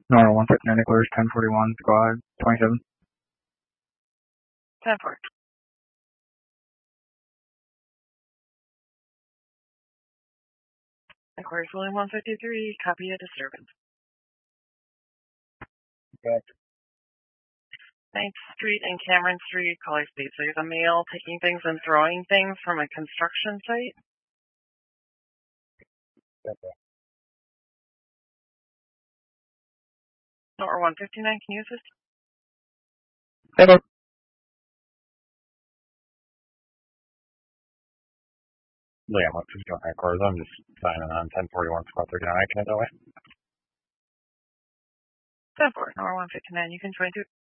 Normal 159 Nicholas, 1041, squad 27. 10-4. Nicholas, William 153, copy a disturbance. Okay. 9th Street and Cameron Street, Color State. So there's a male taking things and throwing things from a construction site. Okay. Or 159, can you assist? Hello. Liam, what's going on, Cars? I'm just signing on 1041 squad 39. I can't do it. 10-4, or 159, you can join too.